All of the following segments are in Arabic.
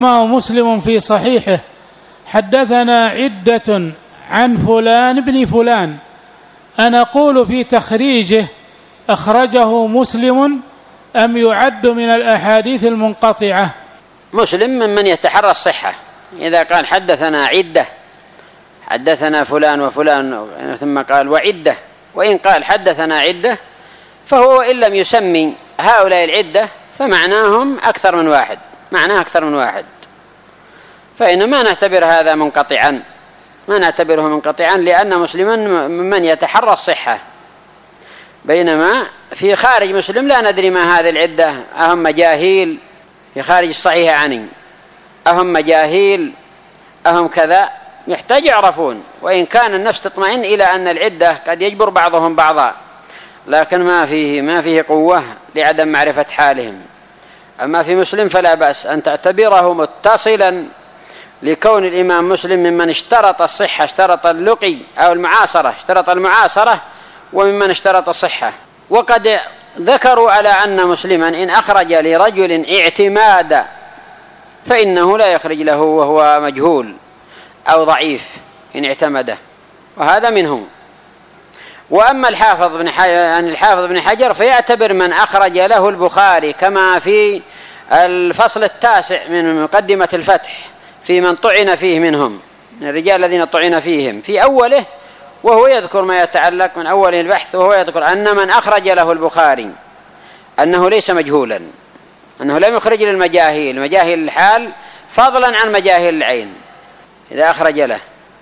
ما مسلم في صحيحه حدثنا عدة عن فلان بن فلان، أنا أقول في تخريجه أخرجه مسلم أم يعد من الأحاديث المنقطعة؟ مسلم ممن يتحرى الصحة، إذا قال حدثنا عدة، حدثنا فلان وفلان ثم قال وعدة، وإن قال حدثنا عدة فهو إن لم يسمي هؤلاء العدة فمعناهم أكثر من واحد، معناه أكثر من واحد، فإن ما نعتبر هذا منقطعا، ما نعتبره منقطعا، لأن مسلما ممن يتحرى الصحة، بينما في خارج مسلم لا ندري ما هذه العدة، أهم مجاهيل في خارج الصحيح عني، أهم مجاهيل أهم كذا، يحتاج يعرفون، وإن كان النفس تطمئن إلى أن العدة قد يجبر بعضهم بعضا، لكن ما فيه قوة لعدم معرفة حالهم. أما في مسلم فلا بأس أن تعتبره متصلا، لكون الإمام مسلم ممن اشترط الصحة، اشترط اللقي أو المعاصرة، اشترط المعاصرة، وممن اشترط الصحة. وقد ذكروا على أن مسلما إن أخرج لرجل اعتمادا فإنه لا يخرج له وهو مجهول أو ضعيف إن اعتمده، وهذا منهم. وأما الحافظ بن حجر فيعتبر من أخرج له البخاري، كما في الفصل 9 من مقدمة الفتح في من طعن فيه منهم، من الرجال الذين طعن فيهم، في أوله وهو يذكر ما يتعلق من أول البحث، وهو يذكر أن من أخرج له البخاري أنه ليس مجهولا، أنه لم يخرج للمجاهيل، مجاهيل الحال فضلا عن مجاهيل العين إذا أخرج له،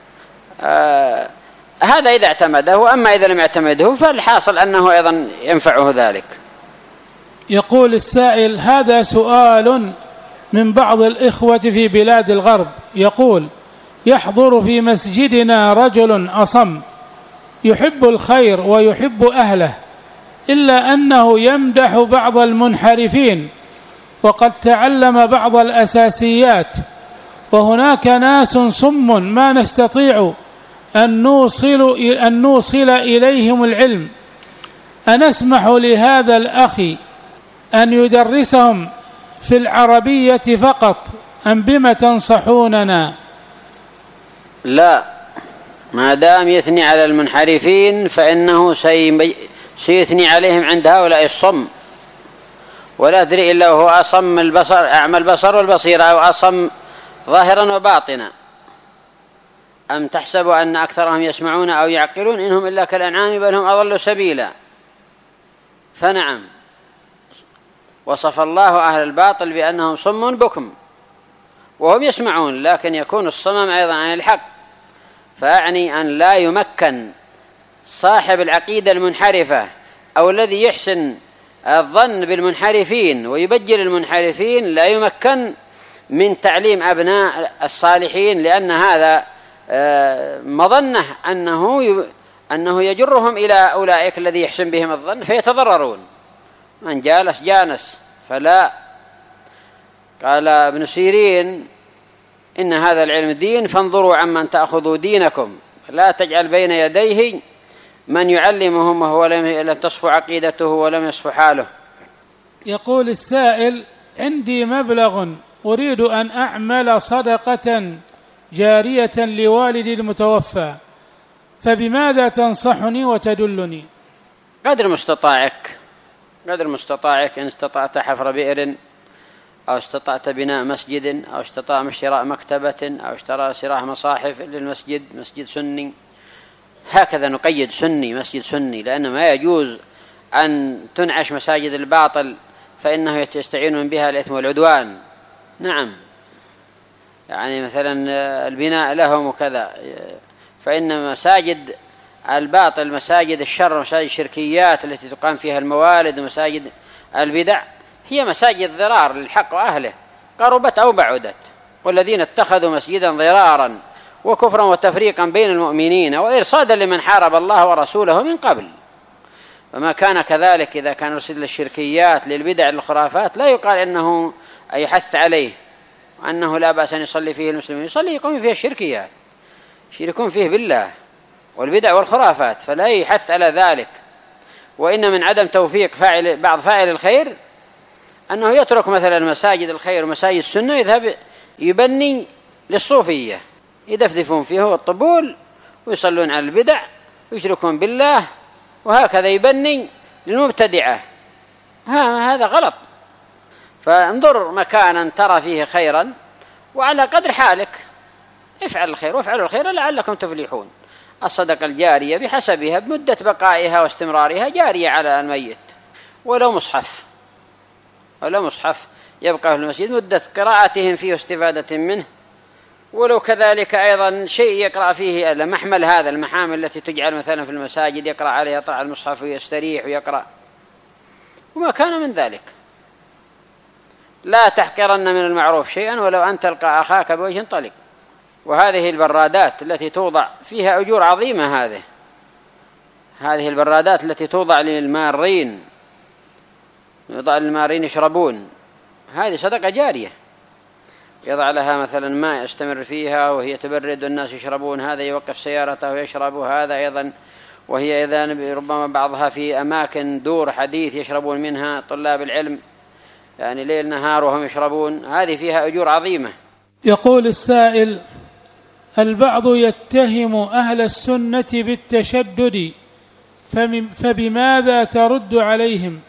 هذا إذا اعتمده. وأما إذا لم يعتمده فالحاصل أنه أيضا ينفعه ذلك. يقول السائل: هذا سؤال من بعض الإخوة في بلاد الغرب، يقول: يحضر في مسجدنا رجل أصم يحب الخير ويحب أهله، إلا أنه يمدح بعض المنحرفين وقد تعلم بعض الأساسيات، وهناك ناس صم ما نستطيع أن نوصل إليهم العلم، أنسمح لهذا الأخ أن يدرسهم في العربية فقط أم بما تنصحوننا؟ لا، ما دام يثني على المنحرفين فإنه سيثني عليهم عند هؤلاء الصم، ولا أدري إلا وهو أصم البصر، أعمى البصر والبصيرة، أو أصم ظاهرا وباطنا. أم تحسب أن أكثرهم يسمعون أو يعقلون؟ إنهم إلا كالأنعام بل هم أضل سبيلا. فنعم، وصف الله أهل الباطل بأنهم صم بكم وهم يسمعون، لكن يكون الصمم أيضا عن الحق، فأعني أن لا يمكن صاحب العقيدة المنحرفة أو الذي يحسن الظن بالمنحرفين ويبجل المنحرفين، لا يمكن من تعليم أبناء الصالحين، لأن هذا مظنة أنه يجرهم إلى أولئك الذي يحسن بهم الظن فيتضررون. من جالس جانس، فلا. قال ابن سيرين: إن هذا العلم دين، فانظروا عمن تأخذوا دينكم، لا تجعل بين يديه من يعلمهم وهو لم تصف عقيدته ولم يصف حاله. يقول السائل: عندي مبلغ أريد أن أعمل صدقة جارية لوالدي المتوفى، فبماذا تنصحني وتدلني؟ قدر مستطاعك، إن استطعت حفر بئر، أو استطعت بناء مسجد، أو استطاع شراء مكتبة، أو شراء مصاحف للمسجد، مسجد سني، هكذا نقيد سني، مسجد سني، لأن ما يجوز أن تنعش مساجد الباطل فإنه يستعينون بها الإثم والعدوان. نعم، يعني مثلا البناء لهم وكذا، فإن مساجد الباطل، مساجد الشر، مساجد الشركيات التي تقام فيها الموالد، ومساجد البدع، هي مساجد ضرار للحق وأهله، قربت أو بعدت. والذين اتخذوا مسجدا ضرارا وكفرا وتفريقا بين المؤمنين وإرصادا لمن حارب الله ورسوله من قبل. فما كان كذلك، إذا كان يرصد للشركيات للبدع للخرافات لا يقال إنه يحث عليه، وأنه لا بأس أن يصلي فيه المسلمين، يصلي يقوم فيه الشركيات، يشركون فيه بالله والبدع والخرافات، فلا يحث على ذلك. وإن من عدم توفيق بعض فاعل الخير أنه يترك مثلا مساجد الخير ومساجد السنة، يبني للصوفية، يدفدفون فيه والطبول ويصلون على البدع ويشركون بالله، وهكذا يبني للمبتدعة. هذا غلط. فانظر مكانا ترى فيه خيرا وعلى قدر حالك افعل الخير، وافعلوا الخير لعلكم تفلحون. الصدقة الجارية بحسبها بمدة بقائها واستمرارها جارية على الميت، ولو مصحف يبقى في المسجد مدة قراءتهم فيه واستفادة منه، ولو كذلك أيضا شيء يقرأ فيه محمل هذا المحامل التي تجعل مثلا في المساجد يقرأ عليها، يطلع المصحف ويستريح ويقرأ وما كان من ذلك. لا تحقرن من المعروف شيئا ولو أن تلقى أخاك بوجه طلق. وهذه البرادات التي توضع فيها أجور عظيمة، هذه البرادات التي توضع للمارين، يضع للمارين يشربون، هذه صدقة جارية. يضع لها مثلا ماء يستمر فيها وهي تبرد والناس يشربون، هذا يوقف سيارته ويشرب، هذا أيضا وهي إذا ربما بعضها في أماكن دور حديث يشربون منها طلاب العلم، يعني ليل نهار وهم يشربون، هذه فيها أجور عظيمة. يقول السائل: البعض يتهم أهل السنة بالتشدد، فبماذا ترد عليهم؟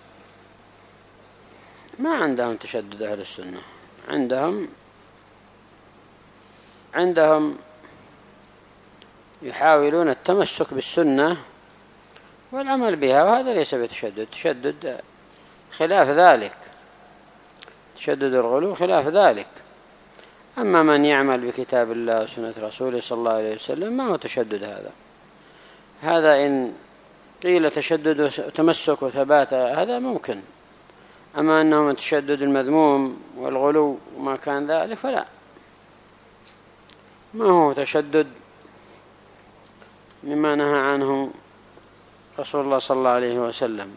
ما عندهم تشدد أهل السنة، عندهم يحاولون التمسك بالسنة والعمل بها، وهذا ليس بتشدد. تشدد خلاف ذلك، تشدد الغلو خلاف ذلك. أما من يعمل بكتاب الله وسنة رسوله صلى الله عليه وسلم ما هو تشدد. هذا إن قيل تشدد وتمسك وثبات هذا ممكن، أما أنه من تشدد المذموم والغلو وما كان ذلك فلا، ما هو تشدد مما نهى عنه رسول الله صلى الله عليه وسلم،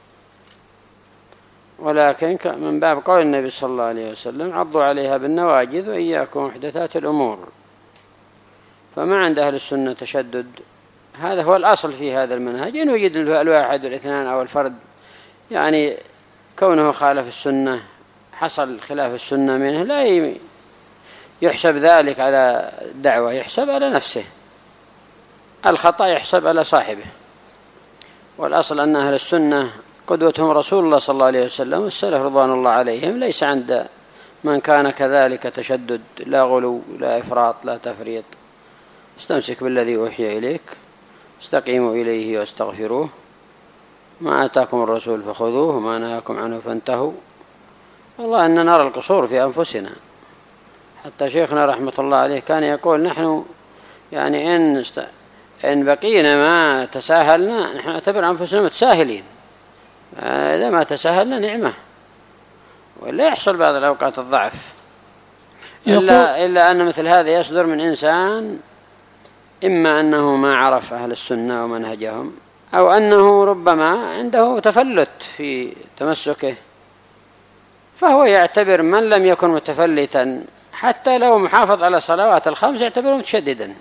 ولكن من باب قول النبي صلى الله عليه وسلم: عضوا عليها بالنواجذ وإياكم محدثات الأمور. فما عند أهل السنة تشدد، هذا هو الأصل في هذا المنهج. إن وجد الواحد والاثنان أو الفرد يعني كونه خالف السنة، حصل خلاف السنة منه، لا يحسب ذلك على الدعوة، يحسب على نفسه، الخطأ يحسب على صاحبه. والأصل أن أهل السنة قدوتهم رسول الله صلى الله عليه وسلم والسلف رضوان الله عليهم، ليس عند من كان كذلك تشدد، لا غلو لا إفراط لا تفريط. استمسك بالذي أوحي إليك، استقيموا إليه واستغفروه، ما آتاكم الرسول فخذوه وما نهاكم عنه فانتهوا. والله أننا نرى القصور في أنفسنا، حتى شيخنا رحمة الله عليه كان يقول: نحن يعني إن بقينا ما تساهلنا نحن نعتبر أنفسنا متساهلين، إذا ما تساهلنا نعمة، ولا يحصل بعض الأوقات الضعف. إلا أن مثل هذا يصدر من إنسان إما أنه ما عرف أهل السنة ومنهجهم، أو أنه ربما عنده تفلت في تمسكه، فهو يعتبر من لم يكن متفلتا حتى لو محافظ على صلوات الخمس يعتبره متشددا.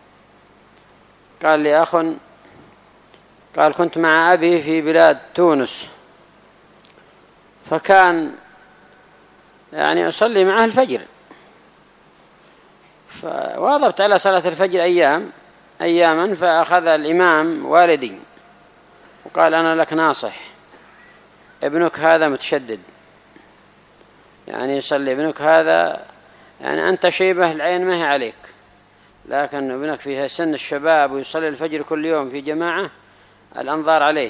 قال لي أخ قال: كنت مع أبي في بلاد تونس، فكان يعني أصلي معه الفجر، فواظبت على صلاة الفجر أياما، فأخذ الإمام والدي وقال: أنا لك ناصح، ابنك هذا متشدد، يعني يصلي ابنك هذا، يعني أنت شيبة العين ما هي عليك، لكن ابنك في سن الشباب ويصلي الفجر كل يوم في جماعة الأنظار عليه،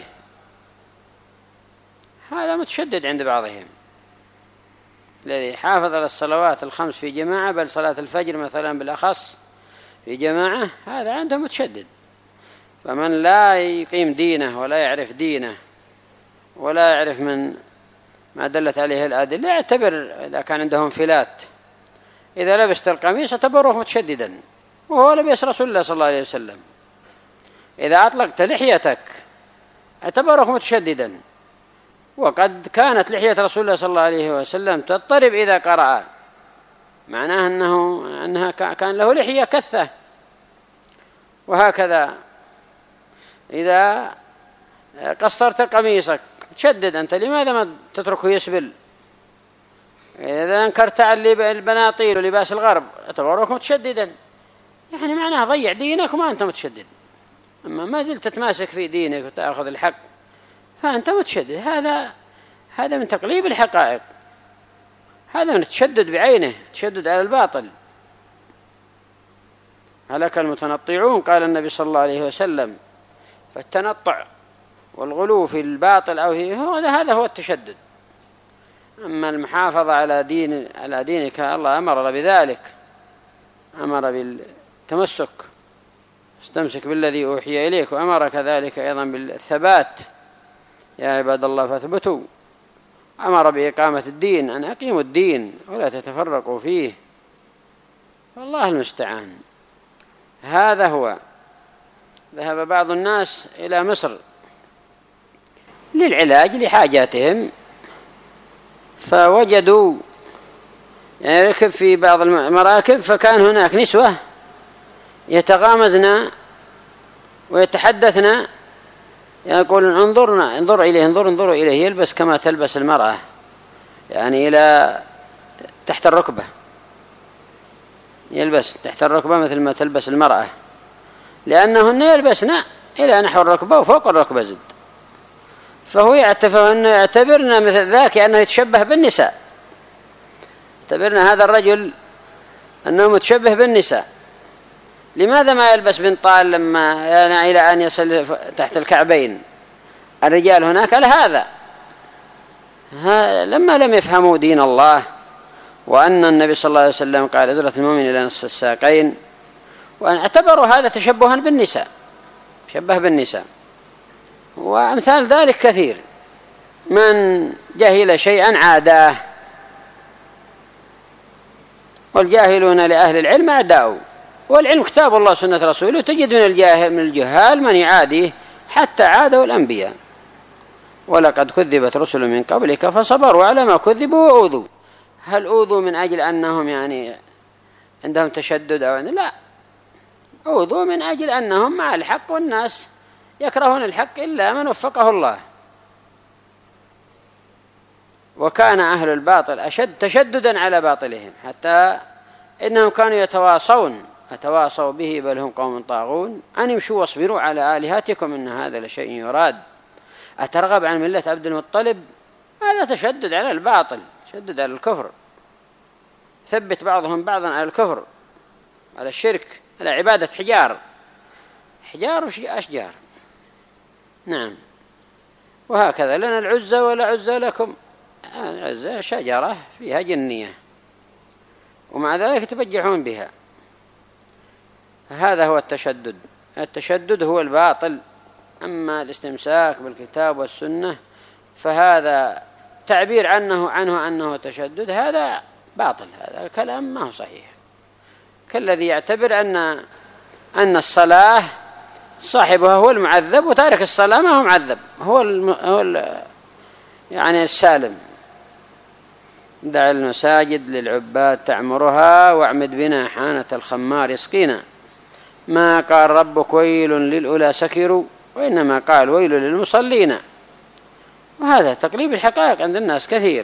هذا متشدد عند بعضهم، الذي حافظ على الصلوات الخمس في جماعة، بل صلاة الفجر مثلا بالأخص في جماعة، هذا عنده متشدد. فمن لا يقيم دينه ولا يعرف دينه ولا يعرف من ما دلت عليه الأدلة يعتبر، إذا كان عندهم فلات، إذا لبست القميص اعتبروه متشددا، وهو لبس رسول الله صلى الله عليه وسلم. إذا أطلقت لحيتك اعتبروه متشددا، وقد كانت لحية رسول الله صلى الله عليه وسلم تضطرب إذا قرأ، معناه أنها كان له لحية كثة. وهكذا إذا قصرت قميصك تشدد أنت، لماذا ما تتركه يسبل؟ إذا أنكرت على البناطيل ولباس الغرب اعتبروك متشددا، يعني معناه ضيع دينك وما أنت متشدد. أما ما زلت تتماسك في دينك وتأخذ الحق فأنت متشدد. هذا من تقليب الحقائق، هذا من التشدد بعينه، تشدد على الباطل. هلك المتنطعون قال النبي صلى الله عليه وسلم. فالتنطع والغلو في الباطل أو هذا هو التشدد. أما المحافظة على دينك الله أمر بذلك، أمر بالتمسك، استمسك بالذي أوحي إليك، وأمر كذلك أيضا بالثبات، يا عباد الله فاثبتوا. أمر بإقامة الدين، أن أقيموا الدين ولا تتفرقوا فيه، والله المستعان. هذا هو. ذهب بعض الناس إلى مصر للعلاج لحاجاتهم، فوجدوا يعني ركب في بعض المراكب، فكان هناك نسوة يتغامزن ويتحدثن، يقول انظر إليه، انظروا إليه، يلبس كما تلبس المرأة، يعني إلى تحت الركبة، يلبس تحت الركبة مثل ما تلبس المرأة، لأنهن يلبسن إلى نحو الركبة وفوق الركبة زد. فهو يعتبرنا مثل ذاك أنه يتشبه بالنساء، اعتبرنا هذا الرجل أنه متشبه بالنساء. لماذا ما يلبس بنطال لما يعني إلى أن يصل تحت الكعبين؟ الرجال هناك لهذا، لما لم يفهموا دين الله، وأن النبي صلى الله عليه وسلم قال إزرة المؤمن إلى نصف الساقين، وأن اعتبروا هذا تشبها بالنساء، شبه بالنساء. وأمثال ذلك كثير، من جهل شيئا عاداه، والجاهلون لأهل العلم أعداء، والعلم كتاب الله سنة رسوله. تجد من الجهال من يعاديه حتى عادوا الأنبياء. ولقد كذبت رسل من قبلك فصبروا على ما كذبوا وأوذوا. هل أوذوا من أجل أنهم يعني عندهم تشدد أو لا، أوذوا من أجل أنهم مع الحق، والناس يكرهون الحق إلا من وفقه الله. وكان أهل الباطل أشد تشددا على باطلهم، حتى إنهم كانوا يتواصوا به، بل هم قوم طاغون، أن يمشوا واصبروا على آلهتكم إن هذا لشيء يراد. أترغب عن ملة عبد المطلب؟ هذا تشدد على الباطل، تشدد على الكفر، ثبت بعضهم بعضا على الكفر، على الشرك، على عبادة حجار وأشجار. نعم. وهكذا لنا العزة ولا عزة لكم. العزة شجرة فيها جنية، ومع ذلك يتبجحون بها. هذا هو التشدد. التشدد هو الباطل. أما الاستمساك بالكتاب والسنة فهذا تعبير عنه أنه تشدد، هذا باطل، هذا كلام ما هو صحيح. كالذي يعتبر أن الصلاة صاحبها هو المعذب، وتارك الصلاة ما هو معذب، يعني السالم. دع المساجد للعباد تعمرها، واعمد بنا حانة الخمار يسقينا. ما قال ربك ويل للأولى سكروا، وإنما قال ويل للمصلين. وهذا تقليب الحقائق عند الناس كثير.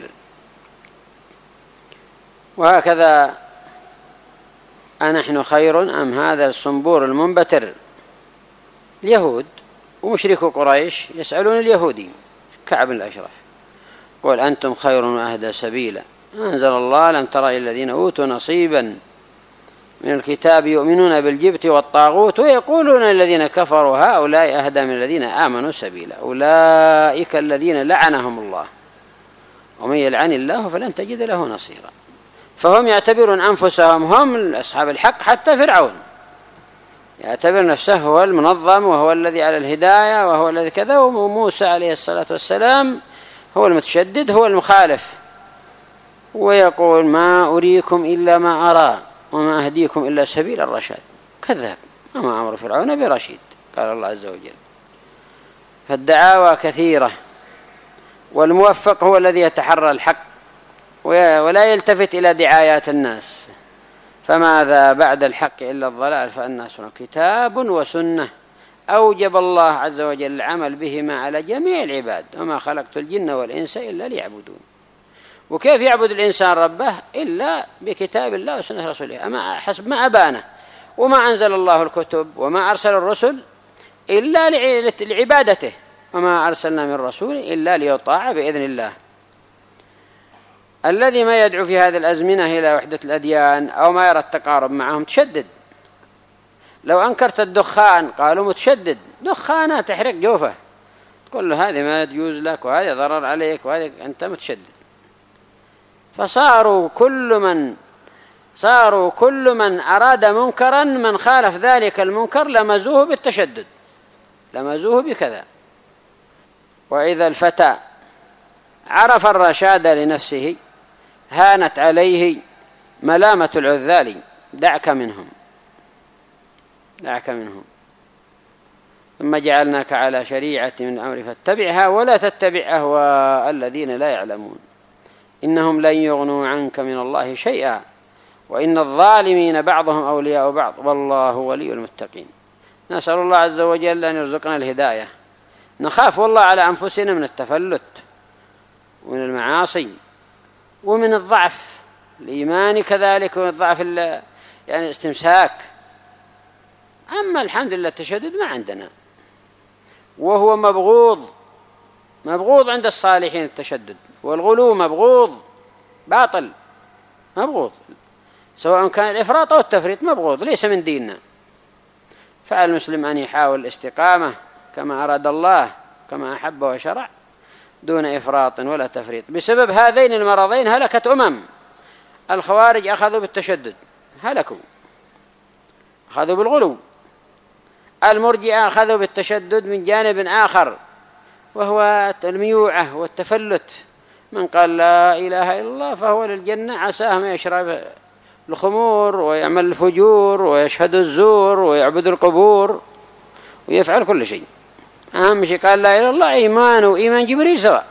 وهكذا أنحن خير أم هذا الصنبور المنبتر؟ اليهود ومشركو قريش يسألون اليهودي كعب الأشرف، قل أنتم خير وأهدى سبيلا. أنزل الله لم تر إلى الذين أوتوا نصيبا من الكتاب يؤمنون بالجبت والطاغوت ويقولون الذين كفروا هؤلاء أهدى من الذين آمنوا سبيلا. أولئك الذين لعنهم الله ومن يلعن الله فلن تجد له نصيرا. فهم يعتبرون أنفسهم هم أصحاب الحق، حتى فرعون يعتبر نفسه هو المنظم وهو الذي على الهداية وهو الذي كذا، وموسى عليه الصلاة والسلام هو المتشدد هو المخالف، ويقول ما أريكم إلا ما أرى وما أهديكم إلا سبيل الرشاد. كذاب، وما أمر فرعون برشيد، قال الله عز وجل. فالدعاوى كثيرة، والموفق هو الذي يتحرى الحق ولا يلتفت إلى دعايات الناس. فماذا بعد الحق إلا الضلال فالناس كتاب وسنة أوجب الله عز وجل العمل بهما على جميع العباد، وما خلقت الجن والإنس إلا ليعبدون. وكيف يعبد الإنسان ربه إلا بكتاب الله وسنة رسوله، أما حسب ما أبانه، وما أنزل الله الكتب وما أرسل الرسل إلا لعبادته، وما أرسلنا من رسول إلا ليطاع بإذن الله. الذي ما يدعو في هذه الأزمنة إلى وحدة الأديان أو ما يرى التقارب معهم تشدد. لو أنكرت الدخان قالوا متشدد، دخانة تحرق جوفه، تقول له هذه ما يجوز لك وهذا ضرر عليك وهذا أنت متشدد. فصاروا كل من أراد منكرا من خالف ذلك المنكر لمزوه بالتشدد، لمزوه بكذا. وإذا الفتى عرف الرشاد لنفسه هانت عليه ملامة العذال، دعك منهم. ثم جعلناك على شريعة من الأمر فاتبعها ولا تتبع أهواء الذين لا يعلمون إنهم لن يغنوا عنك من الله شيئا وإن الظالمين بعضهم أولياء بعض والله ولي المتقين. نسأل الله عز وجل أن يرزقنا الهداية. نخاف والله على أنفسنا من التفلت ومن المعاصي ومن الضعف الإيماني كذلك، ومن الضعف يعني الاستمساك. أما الحمد لله التشدد ما عندنا، وهو مبغوض عند الصالحين التشدد، والغلو مبغوض باطل مبغوض، سواء كان الإفراط أو التفريط مبغوض، ليس من ديننا. فعلى المسلم أن يحاول الاستقامة كما أراد الله كما أحب وشرع دون إفراط ولا تفريط. بسبب هذين المرضين هلكت الخوارج أخذوا بالتشدد هلكوا، أخذوا بالغلو. المرجئة أخذوا بالتشدد من جانب آخر وهو الميوعة والتفلت. من قال لا إله إلا الله فهو للجنة عساه ما يشرب الخمور ويعمل الفجور ويشهد الزور ويعبد القبور ويفعل كل شيء. أهم شيء قال لا إله إلا الله إيمانه وإيمان جبريل سواء،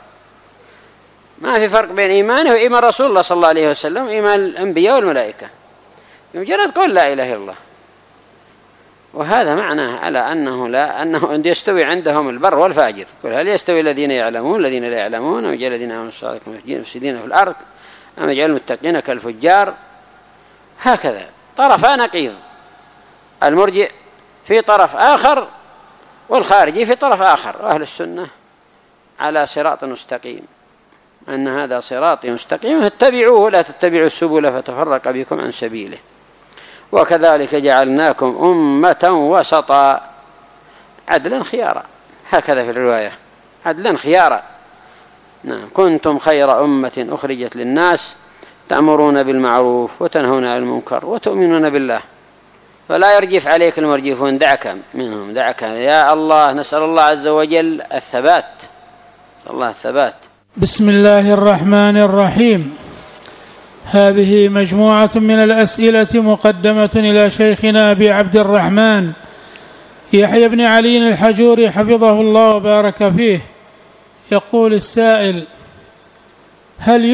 ما في فرق بين إيمانه وإيمان رسول الله صلى الله عليه وسلم، إيمان الأنبياء والملائكة، بمجرد قول لا إله إلا الله. وهذا معناه على أنه يستوي عندهم البر والفاجر. قل هل يستوي الذين يعلمون الذين لا يعلمون أم يجعل الذين آمنوا الصالحين مفسدين في الأرض أم يجعل المتقين كالفجار؟ هكذا طرفا نقيض، المرجئ في طرف آخر والخارجي في طرف آخر، وأهل السنة على صراط مستقيم، أن هذا صراطي مستقيم فاتبعوه ولا تتبعوا السبل فتفرق بكم عن سبيله. وكذلك جعلناكم أمة وسطا عدلا خيارا، هكذا في الرواية عدلا خيارا. نعم، كنتم خير أمة أخرجت للناس تأمرون بالمعروف وتنهون عن المنكر وتؤمنون بالله. فلا يرجف عليك المرجفون، دعك منهم، دعك يا الله. نسأل الله عز وجل الثبات، نسأل الله الثبات. بسم الله الرحمن الرحيم. هذه مجموعة من الأسئلة مقدمة إلى شيخنا أبي عبد الرحمن يحيى بن علي الحجوري حفظه الله وبارك فيه. يقول السائل: هل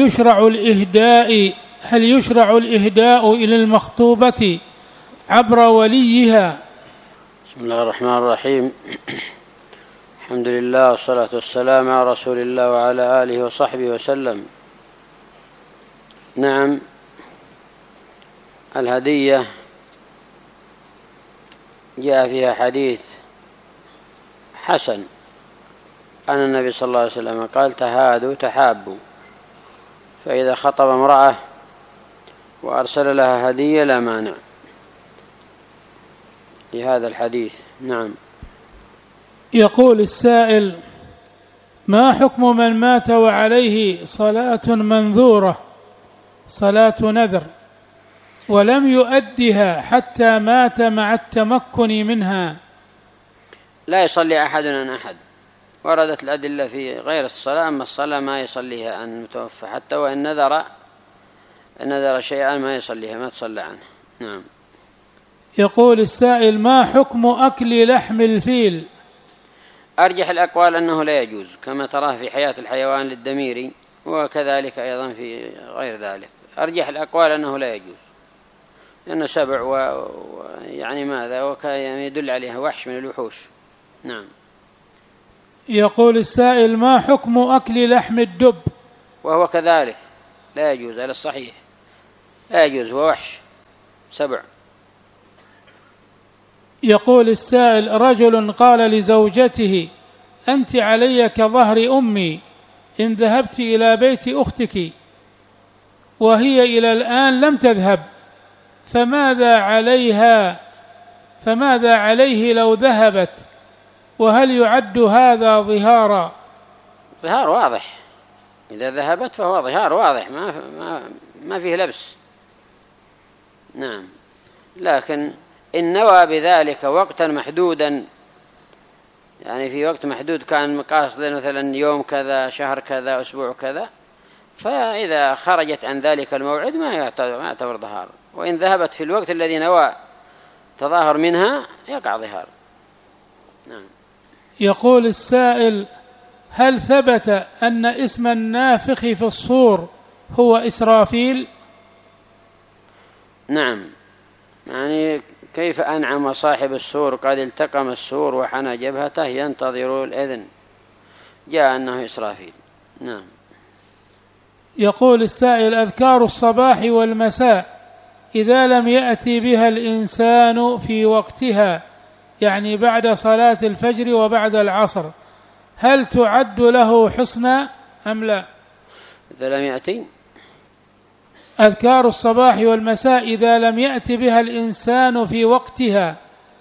يشرع الإهداء إلى المخطوبة عبر وليها؟ بسم الله الرحمن الرحيم. الحمد لله والصلاة والسلام على رسول الله وعلى آله وصحبه وسلم. نعم، الهدية جاء فيها حديث حسن أن النبي صلى الله عليه وسلم قال: تهادوا تحابوا. فإذا خطب امرأة وأرسل لها هدية لا مانع لهذا الحديث. نعم. يقول السائل: ما حكم من مات وعليه صلاة منذورة، صلاة نذر، ولم يؤدها حتى مات مع التمكن منها؟ لا يصلي أحد عن أحد، وردت الأدلة في غير الصلاة، أما الصلاة ما يصليها عن المتوفى، حتى وإن نذر شيئا ما يصليها، ما تصلى عنه. نعم. يقول السائل: ما حكم أكل لحم الفيل؟ أرجح الأقوال أنه لا يجوز، كما تراه في حياة الحيوان للدميري، وكذلك أيضا في غير ذلك. أرجح الأقوال أنه لا يجوز، لأنه سبع يعني ماذا وكان يدل عليها وحش من الوحوش. نعم. يقول السائل: ما حكم أكل لحم الدب؟ وهو كذلك لا يجوز على الصحيح، لا يجوز، هو وحش 7. يقول السائل: رجل قال لزوجته: أنت علي كظهر أمي إن ذهبت إلى بيت أختك، وهي إلى الآن لم تذهب، فماذا عليه لو ذهبت؟ وهل يعد هذا ظهارا؟ ظهار واضح، إذا ذهبت فهو ظهار واضح ما فيه لبس. نعم، لكن إن نوى بذلك وقتا محدودا، يعني في وقت محدود كان قاصدا مثلا يوم كذا، شهر كذا، أسبوع كذا، فإذا خرجت عن ذلك الموعد ما يعتبر ظهار، وإن ذهبت في الوقت الذي نوى تظاهر منها يقع ظهار. نعم. يقول السائل: هل ثبت أن اسم النافخ في الصور هو إسرافيل؟ نعم، يعني كيف أنعم صاحب السور قد التقم السور وحنى جبهته ينتظر الإذن، جاء أنه إسرافيل. نعم. يقول السائل: أذكار الصباح والمساء إذا لم يأتي بها الإنسان في وقتها، يعني بعد صلاة الفجر وبعد العصر، هل تعد له حسنا أم لا؟ إذا لم يأتي أذكار الصباح والمساء إذا لم يأتي بها الإنسان في وقتها،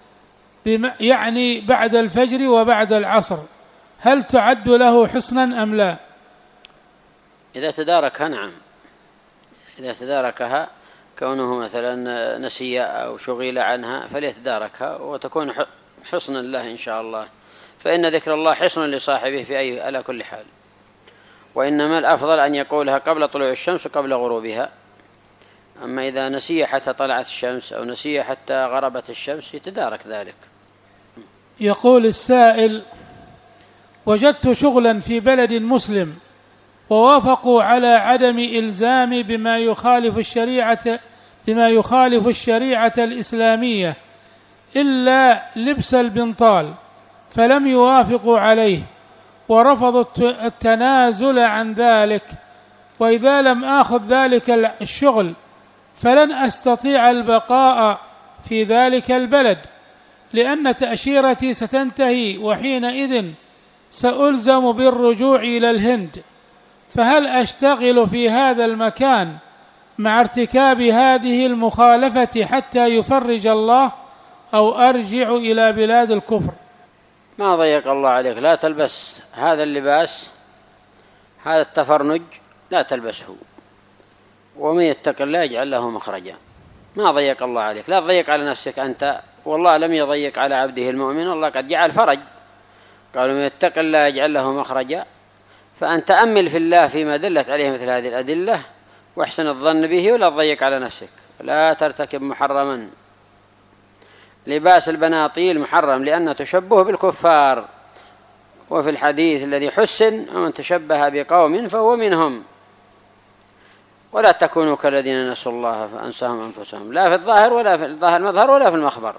يعني بعد الفجر وبعد العصر، هل تعد له حسنا أم لا؟ إذا تداركها نعم، إذا تداركها كونه مثلا نسي أو شغل عنها فليتداركها وتكون حسنا له إن شاء الله، فإن ذكر الله حسن لصاحبه في على كل حال. وإنما الأفضل أن يقولها قبل طلوع الشمس وقبل غروبها، أما إذا نسي حتى طلعت الشمس أو نسي حتى غربت الشمس يتدارك ذلك. يقول السائل: وجدت شغلا في بلد مسلم ووافقوا على عدم إلزام بما يخالف الشريعة الإسلامية إلا لبس البنطال، فلم يوافقوا عليه ورفضوا التنازل عن ذلك، وإذا لم آخذ ذلك الشغل فلن أستطيع البقاء في ذلك البلد، لأن تأشيرتي ستنتهي وحينئذ سألزم بالرجوع إلى الهند، فهل أشتغل في هذا المكان مع ارتكاب هذه المخالفة حتى يفرج الله، أو أرجع إلى بلاد الكفر؟ ما ضيق الله عليك، لا تلبس هذا اللباس، هذا التفرنج لا تلبسه، ومن يتق الله يجعل له مخرجا. ما ضيق الله عليك، لا تضيق على نفسك أنت، والله لم يضيق على عبده المؤمن، والله قد جعل فرج. قالوا من يتق الله يجعل له مخرجا، فأن تأمل في الله فيما دلت عليه مثل هذه الأدلة واحسن الظن به، ولا تضيق على نفسك، لا ترتكب محرما. لباس البناطيل محرم لأنه تشبه بالكفار، وفي الحديث الذي حسن: ومن تشبه بقوم فهو منهم. ولا تكونوا كالذين نسوا الله فأنساهم أنفسهم، لا في الظاهر ولا في الظاهر المظهر ولا في المخبر.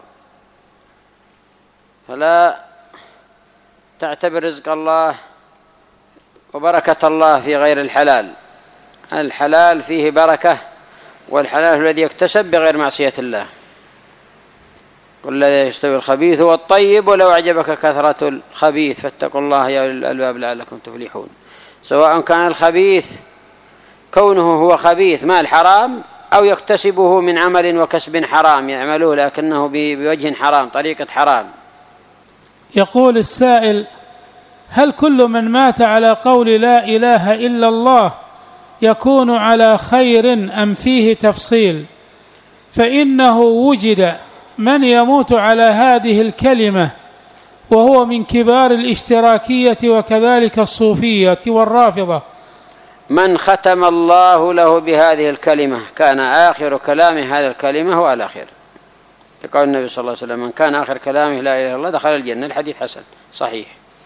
فلا تعتبر رزق الله وبركة الله في غير الحلال، الحلال فيه بركة، والحلال الذي يكتسب بغير معصية الله. قل لا يستوي الخبيث والطيب ولو أعجبك كثرة الخبيث فاتقوا الله يا أولي الألباب لعلكم تفلحون. سواء كان الخبيث كونه هو خبيث مال حرام، أو يكتسبه من عمل وكسب حرام يعمله لكنه بوجه حرام، طريقة حرام. يقول السائل: هل كل من مات على قول لا إله إلا الله يكون على خير أم فيه تفصيل؟ فإنه وجد من يموت على هذه الكلمة وهو من كبار الاشتراكية وكذلك الصوفية والرافضة. من ختم الله له بهذه الكلمة كان آخر كلامه هذه الكلمة هو الأخير، لقول النبي صلى الله عليه وسلم: من كان آخر كلامه لا إله إلا الله دخل الجنة. الحديث حسن صحيح.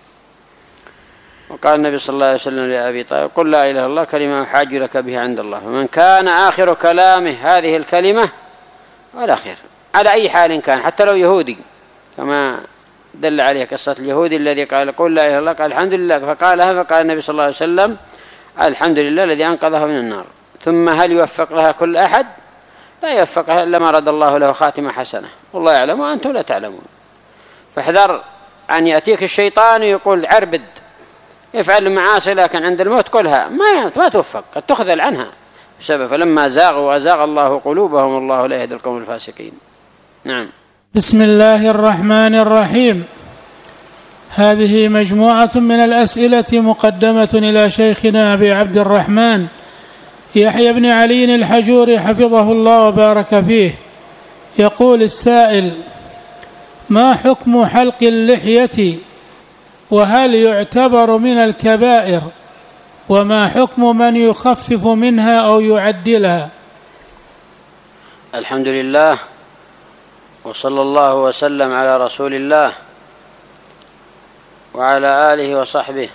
وقال النبي صلى الله عليه وسلم لأبي طالب: قل لا إله إلا الله كلمة أحاج لك بها عند الله. ومن كان آخر كلامه هذه الكلمة والأخير على أي حال كان، حتى لو يهودي، كما دل عليه قصة اليهودي الذي قال: قل لا إله إلا الله، قال الحمد لله، فقالها، فقال النبي صلى الله عليه وسلم: الحمد لله الذي أنقذه من النار. ثم هل يوفق لها كل أحد؟ لا يوفقها إلا ما رد الله له خاتمة حسنة، والله يعلم وأنتم لا تعلمون. فاحذر أن يأتيك الشيطان ويقول عربد افعل المعاصي، لكن عند الموت كلها ما توفق، قد تخذل عنها بسبب. فلما زاغوا وأزاغ الله قلوبهم الله لا يهدي القوم الفاسقين. نعم. بسم الله الرحمن الرحيم. هذه مجموعة من الأسئلة مقدمة إلى شيخنا أبي عبد الرحمن يحيى بن علي الحجوري حفظه الله وبارك فيه. يقول السائل: ما حكم حلق اللحية، وهل يعتبر من الكبائر، وما حكم من يخفف منها أو يعدلها؟ الحمد لله، وصلى الله وسلم على رسول الله وعلى آله وصحبه.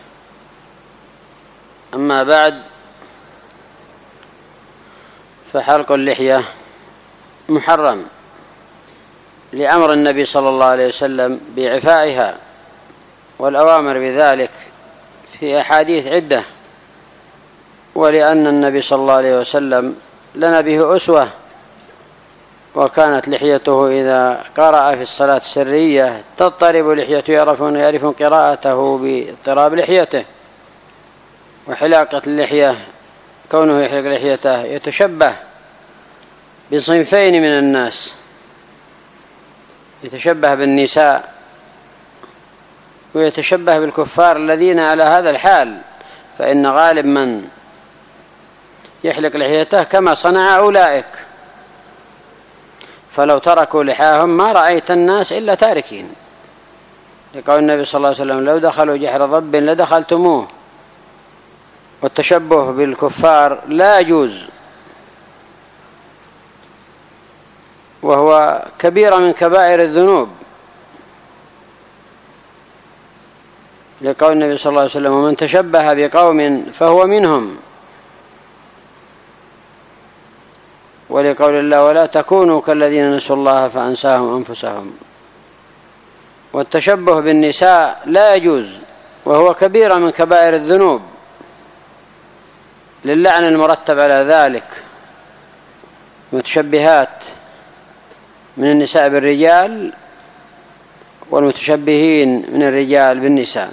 أما بعد، فحلق اللحية محرم لأمر النبي صلى الله عليه وسلم بإعفائها، والأوامر بذلك في أحاديث عدة، ولأن النبي صلى الله عليه وسلم لنا به أسوة، وكانت لحيته إذا قرأ في الصلاة السرية تضطرب لحيته، يعرفون قراءته باضطراب لحيته. وحلاقة اللحية، كونه يحلق لحيته، يتشبه بصنفين من الناس، يتشبه بالنساء ويتشبه بالكفار الذين على هذا الحال، فإن غالب من يحلق لحيته كما صنع أولئك، فلو تركوا لحاهم ما رأيت الناس إلا تاركين، لقول النبي صلى الله عليه وسلم: لو دخلوا جحر ضب لدخلتموه. والتشبه بالكفار لا يجوز، وهو كبيرة من كبائر الذنوب، لقول النبي صلى الله عليه وسلم: ومن تشبه بقوم فهو منهم. ولقول الله: ولا تكونوا كالذين نسوا الله فأنساهم أنفسهم. والتشبه بالنساء لا يجوز، وهو كبيرة من كبائر الذنوب، للعن المرتب على ذلك. متشبهات من النساء بالرجال، والمتشبهين من الرجال بالنساء،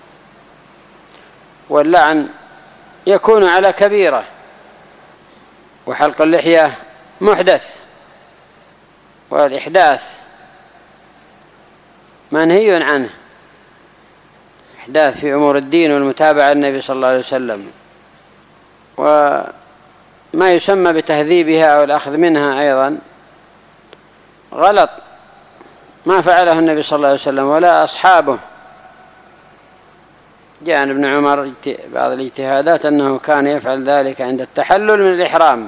واللعن يكون على كبيرة. وحلق اللحية محدث، والإحداث منهي عنه، إحداث في أمور الدين والمتابعة النبي صلى الله عليه وسلم. وما يسمى بتهذيبها أو الأخذ منها أيضا غلط، ما فعله النبي صلى الله عليه وسلم ولا أصحابه. جاء عن ابن عمر بعض الاجتهادات أنه كان يفعل ذلك عند التحلل من الإحرام،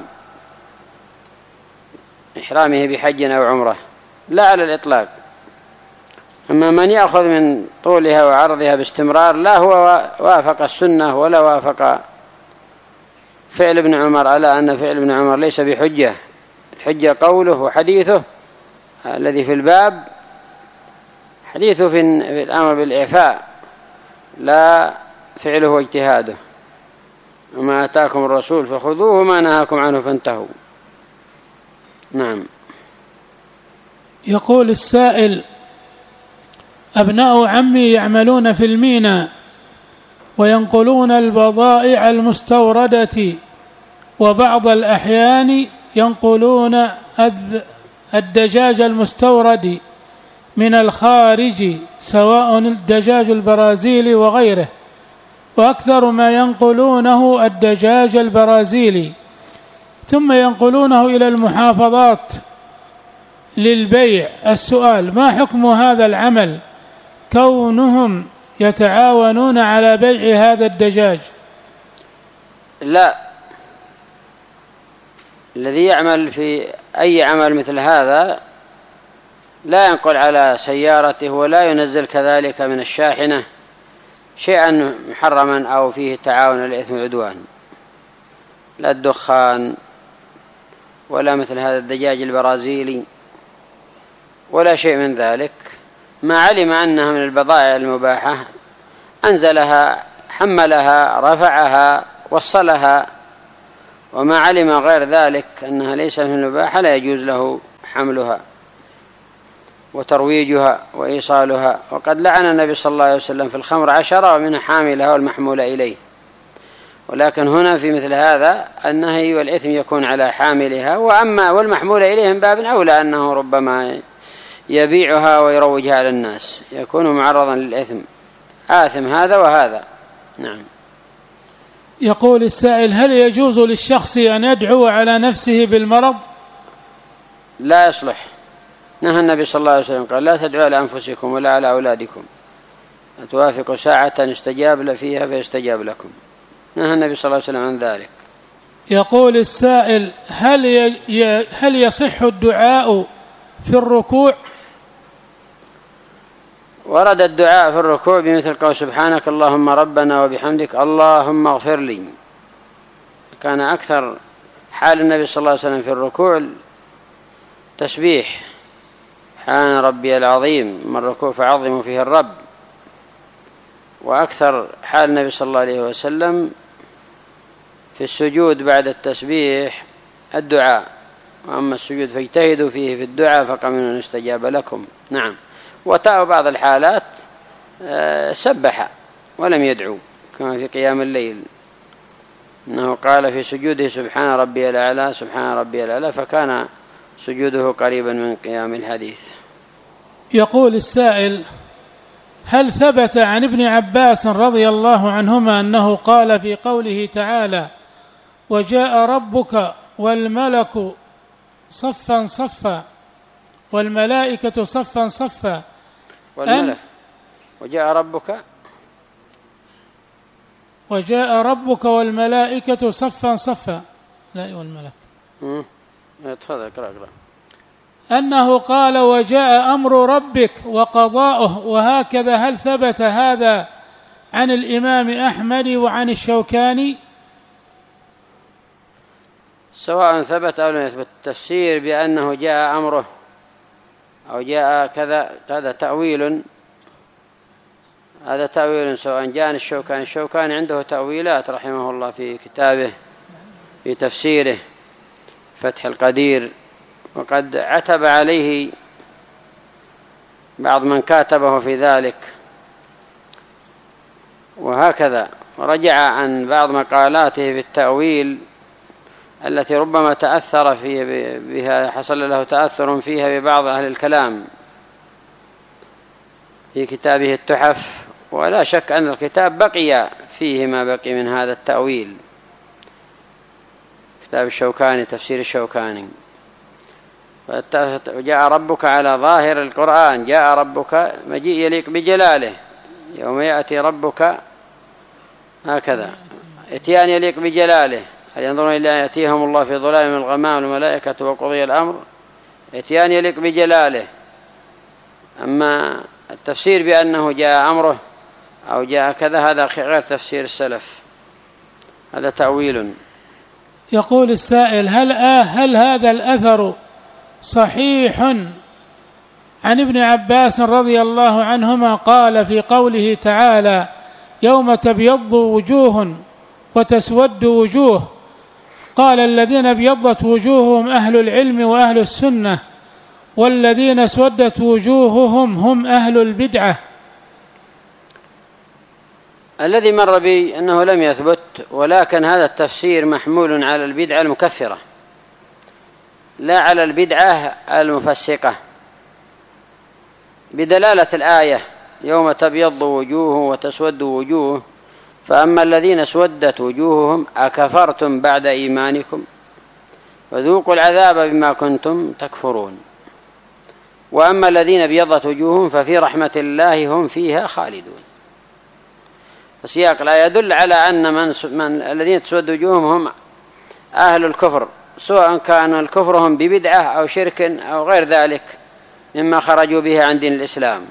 إحرامه بحج أو عمرة، لا على الإطلاق. أما من يأخذ من طولها وعرضها باستمرار، لا هو وافق السنة ولا وافق فعل ابن عمر، على أن فعل ابن عمر ليس بحجة. الحجة قوله وحديثه الذي في الباب، حديثه في الأمر بالإعفاء، لا فعله واجتهاده. وما آتاكم الرسول فخذوه وما نهاكم عنه فانتهوا. نعم. يقول السائل: أبناء عمي يعملون في الميناء وينقلون البضائع المستوردة، وبعض الأحيان ينقلون الدجاج المستورد من الخارج، سواء الدجاج البرازيلي وغيره، وأكثر ما ينقلونه الدجاج البرازيلي، ثم ينقلونه إلى المحافظات للبيع. السؤال: ما حكم هذا العمل، كونهم يتعاونون على بيع هذا الدجاج؟ لا، الذي يعمل في أي عمل مثل هذا لا ينقل على سيارته، ولا ينزل كذلك من الشاحنة شيئا محرما أو فيه تعاون على الإثم والعدوان، لا الدخان ولا مثل هذا الدجاج البرازيلي ولا شيء من ذلك. ما علم أنها من البضائع المباحة أنزلها، حملها، رفعها، وصلها، وما علم غير ذلك أنها ليس من المباح لا يجوز له حملها وترويجها وإيصالها. وقد لعن النبي صلى الله عليه وسلم في الخمر 10 ومنها حاملها والمحمول إليه. ولكن هنا في مثل هذا النهي والإثم يكون على حاملها، وأما والمحمول إليه من باب أولى أنه ربما يبيعها ويروجها على الناس يكون معرضا للإثم، آثم هذا وهذا. نعم. يقول السائل: هل يجوز للشخص أن يدعو على نفسه بالمرض؟ لا يصلح. نهى النبي صلى الله عليه وسلم قال: لا تدعوا على أنفسكم ولا على أولادكم، أتوافق ساعة يستجاب فيها فيستجاب لكم. نهى النبي صلى الله عليه وسلم عن ذلك. يقول السائل: هل يصح الدعاء في الركوع؟ ورد الدعاء في الركوع بمثل قول: سبحانك اللهم ربنا وبحمدك اللهم اغفر لي. كان أكثر حال النبي صلى الله عليه وسلم في الركوع تسبيح: سبحان ربي العظيم، من الركوع فعظموا فيه الرب. وأكثر حال النبي صلى الله عليه وسلم في السجود بعد التسبيح الدعاء، وأما السجود فاجتهدوا فيه في الدعاء فقمن أن يستجاب لكم. نعم. وتأوا بعض الحالات سبح ولم يدعو، كما في قيام الليل أنه قال في سجوده: سبحان ربي الأعلى سبحان ربي الأعلى، فكان سجوده قريبا من قيام الحديث. يقول السائل: هل ثبت عن ابن عباس رضي الله عنهما أنه قال في قوله تعالى: وجاء ربك والملك صفا صفا والملائكة صفا صفا وجاء ربك والملائكة صفا صفا، لا والملك أنه قال: وجاء أمر ربك وقضاؤه، وهكذا؟ هل ثبت هذا عن الإمام أحمد وعن الشوكاني؟ سواء ثبت أو لم يثبت، التفسير بأنه جاء أمره أو جاء كذا هذا تأويل سواء جاء الشوكاني عنده تأويلات رحمه الله في كتابه في تفسيره فتح القدير، وقد عتب عليه بعض من كاتبه في ذلك، وهكذا ورجع عن بعض مقالاته في التأويل التي ربما تأثر بها، حصل له تأثر فيها ببعض أهل الكلام في كتابه التحف. ولا شك أن الكتاب بقي فيه ما بقي من هذا التأويل، كتاب الشوكاني تفسير الشوكاني. جاء ربك على ظاهر القرآن، جاء ربك مجيء يليق بجلاله، يوم يأتي ربك هكذا اتيان يليق بجلاله، هل ينظرون إلا أن يأتيهم الله في ظلال من الغمام والملائكة وقضي الأمر، اتيان يليق بجلاله. أما التفسير بأنه جاء أمره أو جاء كذا هذا غير تفسير السلف، هذا تأويل. يقول السائل: هل هذا الأثر صحيح عن ابن عباس رضي الله عنهما قال في قوله تعالى: يوم تبيض وجوه وتسود وجوه، قال: الذين ابيضت وجوههم أهل العلم وأهل السنة، والذين اسودت وجوههم هم أهل البدعة. الذي مر بي أنه لم يثبت، ولكن هذا التفسير محمول على البدعة المكفرة لا على البدعة المفسقة، بدلالة الآية: يوم تبيض وجوه وتسود وجوه، فأما الذين اسودت وجوههم أكفرتم بعد إيمانكم فذوقوا العذاب بما كنتم تكفرون، وأما الذين ابيضت وجوههم ففي رحمة الله هم فيها خالدون. فسياق الآية يدل على أن من الذين تسود وجوههم هم أهل الكفر، سواء كان كفرهم ببدعة أو شرك أو غير ذلك مما خرجوا به عن دين الإسلام.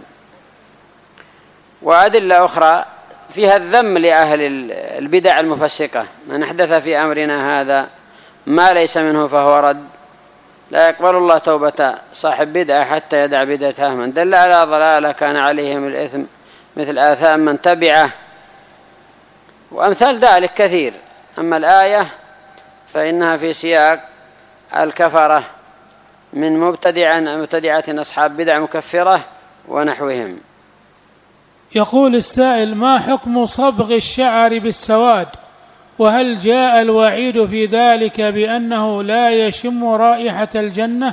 وأدلة أخرى فيها الذم لأهل البدع المفسقة: من أحدث في أمرنا هذا ما ليس منه فهو رد، لا يقبل الله توبة صاحب بدعة حتى يدع بدعته، من دل على ضلالة كان عليهم الإثم مثل آثام من تبعه، وأمثال ذلك كثير. أما الآية فإنها في سياق الكفرة من مبتدعة أصحاب بدع مكفرة ونحوهم. يقول السائل: ما حكم صبغ الشعر بالسواد؟ وهل جاء الوعيد في ذلك بأنه لا يشم رائحة الجنة؟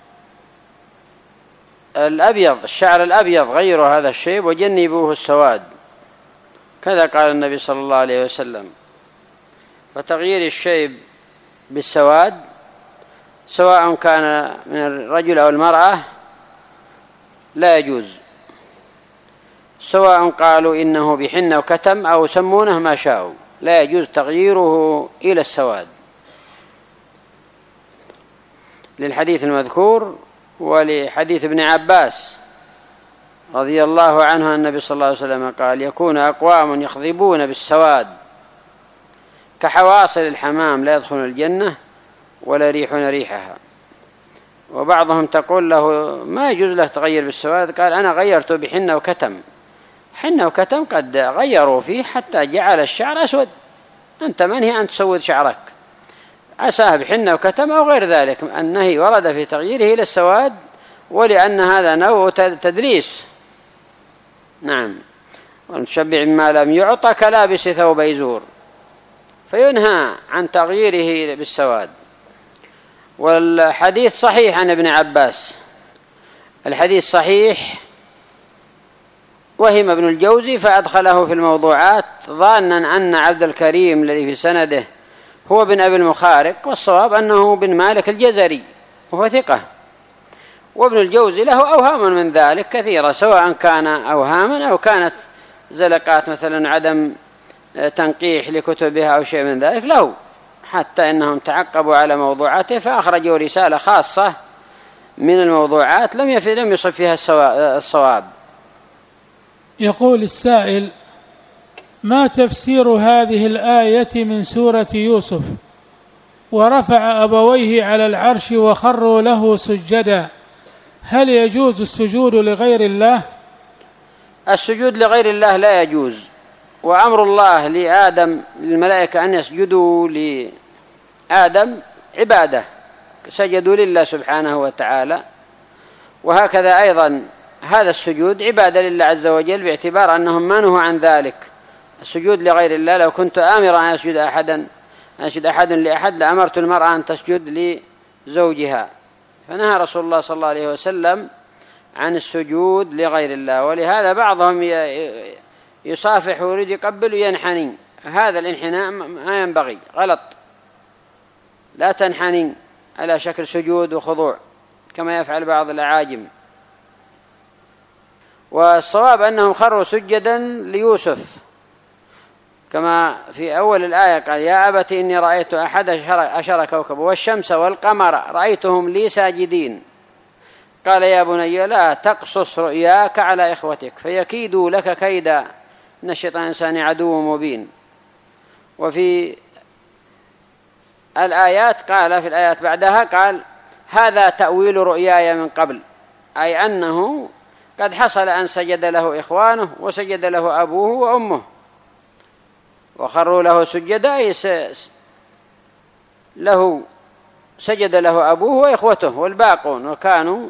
الشعر الأبيض غير هذا الشيب وجنبوه السواد، كذا قال النبي صلى الله عليه وسلم. فتغيير الشيب بالسواد سواء كان من الرجل أو المرأة لا يجوز، سواء قالوا إنه بحنة وكتم أو سمونه ما شاءوا، لا يجوز تغييره إلى السواد، للحديث المذكور ولحديث ابن عباس رضي الله عنه النبي صلى الله عليه وسلم قال: يكون أقوام يخضبون بالسواد كحواصل الحمام لا يدخلون الجنة ولا يريحون ريحها. وبعضهم تقول له: ما يجوز له تغير بالسواد، قال: أنا غيرته بحنة وكتم. حنة وكتم قد غيروا فيه حتى جعل الشعر أسود، أنت منهي أن تسود شعرك، عساه بحنة وكتم أو غير ذلك. النهي ورد في تغييره إلى السواد، ولأن هذا نوع تدليس. نعم، والمتشبع بما لم يعطى كلابس ثوب يزور، فينهى عن تغييره بالسواد. والحديث صحيح عن ابن عباس، الحديث صحيح، وهم ابن الجوزي فأدخله في الموضوعات ظانا أن عبد الكريم الذي في سنده هو بن أبي المخارق، والصواب أنه بن مالك الجزري وهو ثقة. وابن الجوزي له أوهام من ذلك كثيرة، سواء كان أوهاما أو كانت زلقات، مثلا عدم تنقيح لكتبها أو شيء من ذلك له، حتى إنهم تعقبوا على موضوعاته فأخرجوا رسالة خاصة من الموضوعات لم يصف فيها الصواب. يقول السائل: ما تفسير هذه الآية من سورة يوسف: ورفع أبويه على العرش وخروا له سجدا؟ هل يجوز السجود لغير الله؟ السجود لغير الله لا يجوز، وأمر الله لآدم للملائكة أن يسجدوا لآدم عبادة، سجدوا لله سبحانه وتعالى، وهكذا أيضا هذا السجود عبادة لله عز وجل، باعتبار أنهم ما نهوا عن ذلك. السجود لغير الله، لو كنت آمرا أن يسجد أحد لأحد لأمرت المرأة أن تسجد لزوجها، فنهى رسول الله صلى الله عليه وسلم عن السجود لغير الله. ولهذا بعضهم يصافح ويريد يقبل وينحني، هذا الانحناء ما ينبغي، غلط، لا تنحني على شكل سجود وخضوع كما يفعل بعض الأعاجم. والصواب أنهم خروا سجدا ليوسف، كما في أول الآية قال: يا أبت إني رأيت 11 كوكبا والشمس والقمر رأيتهم لي ساجدين. قال: يا بني لا تقصص رؤياك على إخوتك فيكيدوا لك كيدا، إن الشيطان الإنسان عدو مبين. وفي الآيات قال، في الآيات بعدها قال: هذا تأويل رؤياي من قبل، أي أنه قد حصل أن سجد له إخوانه وسجد له أبوه وأمه، وخروا له سجدا، أي سجد له أبوه وإخوته والباقون، وكانوا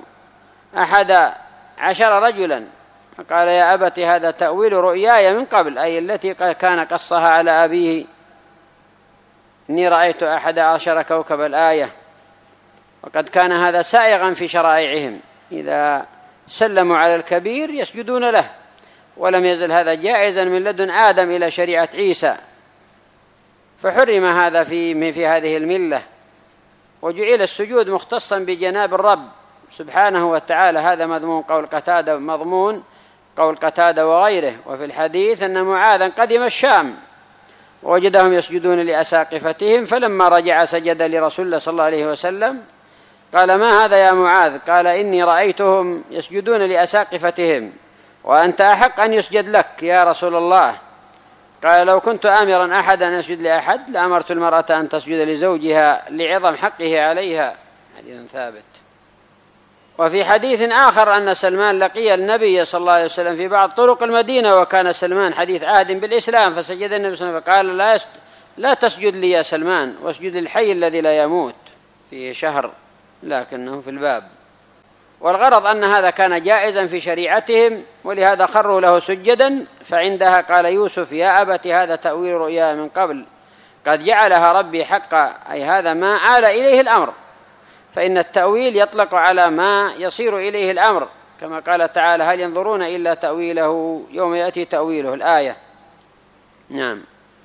11 رجلا. قال: يا أبت هذا تأويل رؤياي من قبل، أي التي كان قصها على أبيه، إني رأيت 11 كوكب الآية. وقد كان هذا سائغا في شرائعهم، إذا سلموا على الكبير يسجدون له، ولم يزل هذا جائزا من لدن آدم إلى شريعة عيسى، فحرم هذا في هذه الملة، وجعل السجود مختصا بجناب الرب سبحانه وتعالى. هذا مضمون قول قتادة وغيره. وفي الحديث أن معاذا قدم الشام ووجدهم يسجدون لأساقفتهم، فلما رجع سجد لرسول الله صلى الله عليه وسلم، قال: ما هذا يا معاذ؟ قال: إني رأيتهم يسجدون لأساقفتهم وأنت أحق أن يسجد لك يا رسول الله. قال: لو كنت آمرا أحدا أن يسجد لأحد لأمرت المرأة أن تسجد لزوجها لعظم حقه عليها. حديث ثابت. وفي حديث آخر أن سلمان لقي النبي صلى الله عليه وسلم في بعض طرق المدينة، وكان سلمان حديث عهد بالإسلام، فسجد النبي صلى الله عليه وسلم فقال: لا تسجد لي يا سلمان واسجد للحي الذي لا يموت، فيه شهر لكنه في الباب. والغرض أن هذا كان جائزا في شريعتهم، ولهذا خروا له سجدا. فعندها قال يوسف يا أبت هذا تأويل رؤيا من قبل قد جعلها ربي حقا، أي هذا ما آل إليه الأمر، فإن التأويل يطلق على ما يصير إليه الأمر، كما قال تعالى هل ينظرون إلا تأويله يوم يأتي تأويله، الآية. نعم.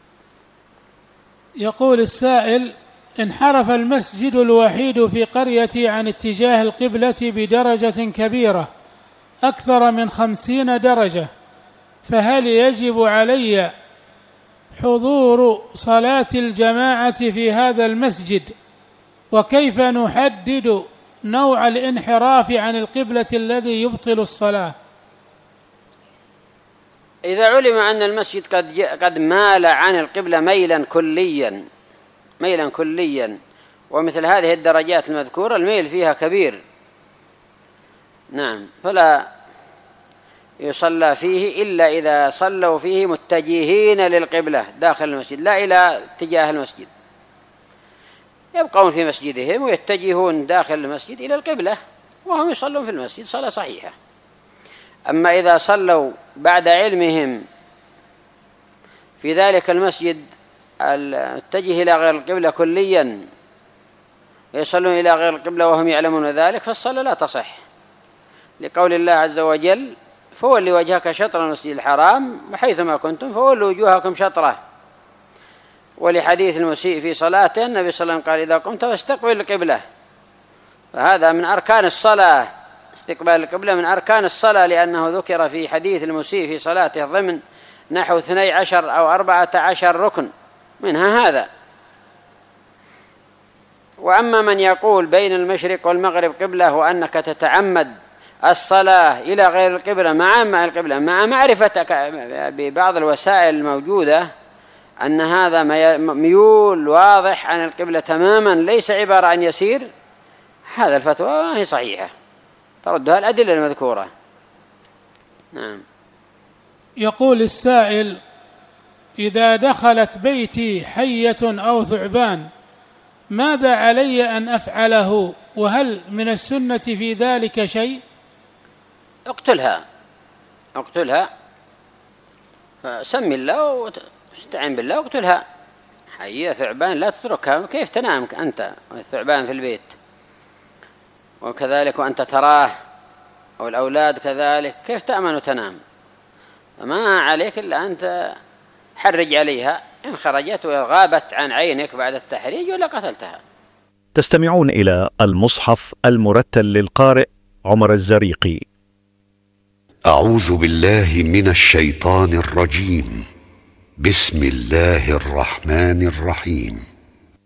يقول السائل: انحرف المسجد الوحيد في قريتي عن اتجاه القبلة بدرجة كبيرة أكثر من 50 درجة، فهل يجب علي حضور صلاة الجماعة في هذا المسجد؟ وكيف نحدد نوع الانحراف عن القبلة الذي يبطل الصلاة؟ إذا علم أن المسجد قد مال عن القبلة ميلا كليا ومثل هذه الدرجات المذكورة الميل فيها كبير، نعم، فلا يصلى فيه إلا إذا صلوا فيه متجهين للقبلة داخل المسجد لا إلى اتجاه المسجد، يبقون في مسجدهم ويتجهون داخل المسجد إلى القبلة وهم يصلون في المسجد صلاة صحيحة. أما إذا صلوا بعد علمهم في ذلك المسجد الاتجه إلى غير القبلة كليا ويصلون إلى غير القبلة وهم يعلمون ذلك، فالصلاة لا تصح، لقول الله عز وجل فولي وجهك شطر المسجد الحرام وحيثما كنتم فولوا وجوهكم شطره، ولحديث المسيء في صلاته النبي صلى الله عليه وسلم قال إذا قمت فاستقبل القبلة، فهذا من أركان الصلاة، استقبال القبلة من أركان الصلاة، لأنه ذكر في حديث المسيء في صلاته ضمن نحو 12 أو 14 ركن منها هذا. وأما من يقول بين المشرق والمغرب قبلة وأنك تتعمد الصلاة إلى غير القبلة مع معرفتك ببعض الوسائل الموجودة أن هذا ميول واضح عن القبلة تماما ليس عبارة عن يسير، هذا الفتوى ما هي صحيحة، تردها الأدلة المذكورة. نعم. يقول السائل: إذا دخلت بيتي حية أو ثعبان ماذا علي أن أفعله؟ وهل من السنة في ذلك شيء؟ اقتلها فسمي الله واستعن بالله واقتلها. حية ثعبان لا تتركها، كيف تنام أنت والثعبان في البيت؟ وكذلك وأنت تراه أو الأولاد كذلك، كيف تأمن تنام؟ فما عليك إلا أنت حرج عليها، إن خرجت وغابت عن عينك بعد التحريج ولا قتلتها. تستمعون إلى المصحف المرتل للقارئ عمر الزريقي. أعوذ بالله من الشيطان الرجيم. بسم الله الرحمن الرحيم.